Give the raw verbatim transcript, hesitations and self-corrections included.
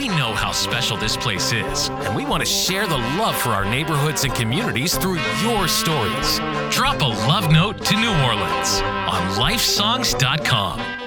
We know how special this place is, and we want to share the love for our neighborhoods and communities through your stories. Drop a love note to New Orleans on life songs dot com.